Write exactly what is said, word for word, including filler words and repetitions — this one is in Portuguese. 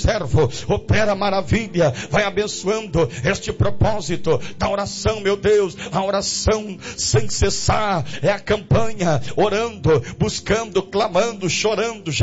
servo, opera maravilha, vai abençoando este propósito da oração, meu Deus, a oração sem cessar, é a campanha, orando, buscando, clamando, chorando,